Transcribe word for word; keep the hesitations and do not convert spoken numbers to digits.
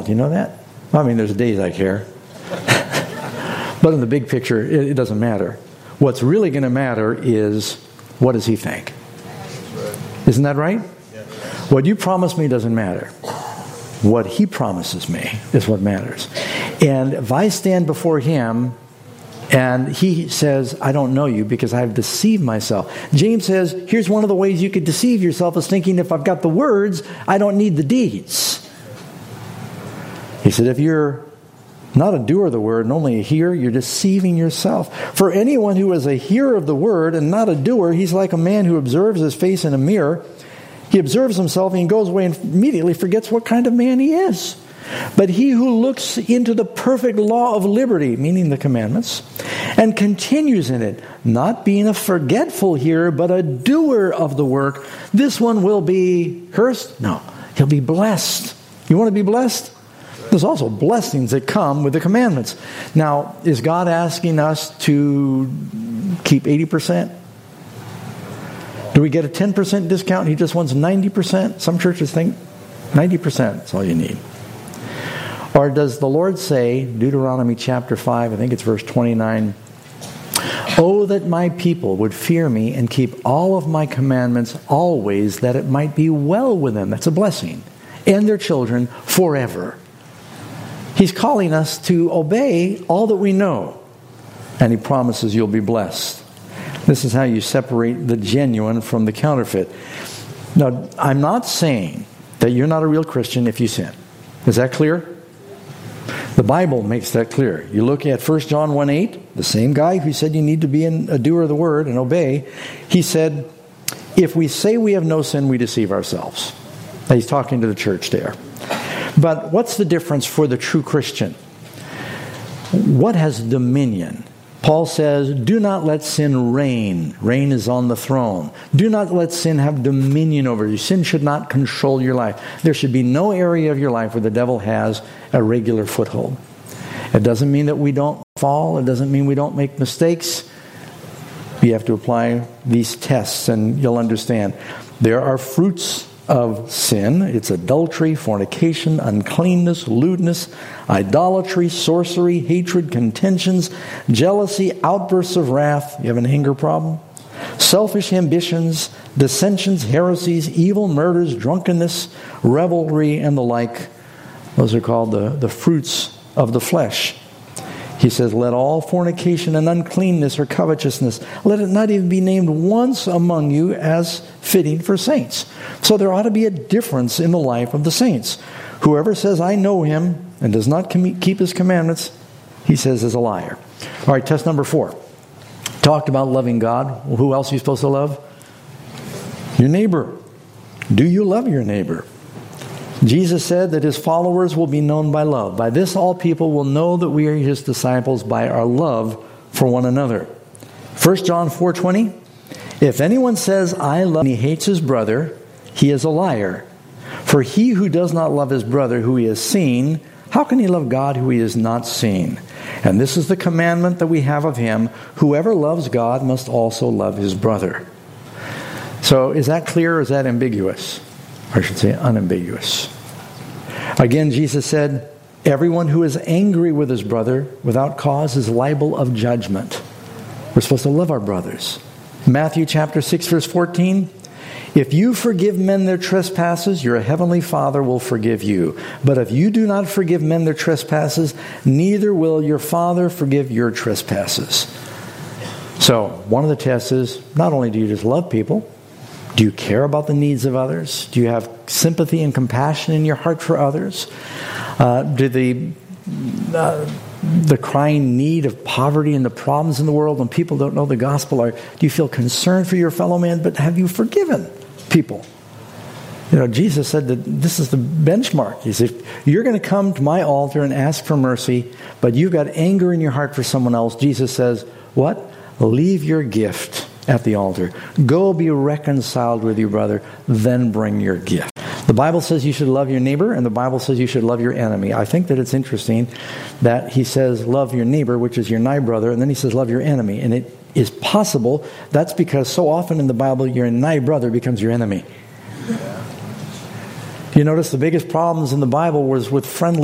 Do you know that? I mean, there's days I care. But in the big picture, it, it doesn't matter. What's really going to matter is, what does he think? Isn't that right? What you promise me doesn't matter. What he promises me is what matters. And if I stand before him and he says, I don't know you because I've deceived myself. James says, here's one of the ways you could deceive yourself is thinking if I've got the words, I don't need the deeds. He said, if you're not a doer of the word and only a hearer, you're deceiving yourself. For anyone who is a hearer of the word and not a doer, he's like a man who observes his face in a mirror. He observes himself and he goes away and immediately forgets what kind of man he is. But he who looks into the perfect law of liberty, meaning the commandments, and continues in it, not being a forgetful hearer, but a doer of the work, this one will be cursed? No, he'll be blessed. You want to be blessed? There's also blessings that come with the commandments. Now, is God asking us to keep eighty percent? Do we get a ten percent discount? He just wants ninety percent? Some churches think ninety percent is all you need. Or does the Lord say, Deuteronomy chapter five, I think it's verse twenty-nine, oh, that my people would fear me and keep all of my commandments always, that it might be well with them. That's a blessing. And their children forever. He's calling us to obey all that we know. And he promises you'll be blessed. This is how you separate the genuine from the counterfeit. Now, I'm not saying that you're not a real Christian if you sin. Is that clear? The Bible makes that clear. You look at First John one eight, the same guy who said you need to be a doer of the word and obey, he said, if we say we have no sin, we deceive ourselves. Now, he's talking to the church there. But what's the difference for the true Christian? What has dominion? Paul says, do not let sin reign. Reign is on the throne. Do not let sin have dominion over you. Sin should not control your life. There should be no area of your life where the devil has a regular foothold. It doesn't mean that we don't fall. It doesn't mean we don't make mistakes. You have to apply these tests and you'll understand. There are fruits of sin. It's adultery, fornication, uncleanness, lewdness, idolatry, sorcery, hatred, contentions, jealousy, outbursts of wrath. You have an anger problem? Selfish ambitions, dissensions, heresies, evil, murders, drunkenness, revelry, and the like. Those are called the, the fruits of the flesh. He says, let all fornication and uncleanness or covetousness, let it not even be named once among you as fitting for saints. So there ought to be a difference in the life of the saints. Whoever says, I know him, and does not com- keep his commandments, he says is a liar. All right, test number four. Talked about loving God. Well, who else are you supposed to love? Your neighbor. Do you love your neighbor? Jesus said that his followers will be known by love. By this all people will know that we are his disciples by our love for one another. First John four twenty, if anyone says, I love, and he hates his brother, he is a liar. For he who does not love his brother who he has seen, how can he love God who he has not seen? And this is the commandment that we have of him, whoever loves God must also love his brother. So is that clear or is that ambiguous? Or I should say unambiguous. Again, Jesus said, everyone who is angry with his brother without cause is liable of judgment. We're supposed to love our brothers. Matthew chapter six, verse fourteen, if you forgive men their trespasses, your heavenly Father will forgive you. But if you do not forgive men their trespasses, neither will your Father forgive your trespasses. So, one of the tests is, not only do you just love people, do you care about the needs of others? Do you have sympathy and compassion in your heart for others? Uh, do the uh, the crying need of poverty and the problems in the world when people don't know the gospel are? Do you feel concerned for your fellow man? But have you forgiven people? You know, Jesus said that this is the benchmark. He said, if you're going to come to my altar and ask for mercy, but you've got anger in your heart for someone else, Jesus says, what? Leave your gift at the altar. Go be reconciled with your brother, then bring your gift. The Bible says you should love your neighbor, and the Bible says you should love your enemy. I think that it's interesting that he says love your neighbor, which is your nigh brother, and then he says love your enemy. And it is possible that's because so often in the Bible your nigh brother becomes your enemy. You notice the biggest problems in the Bible was with friendly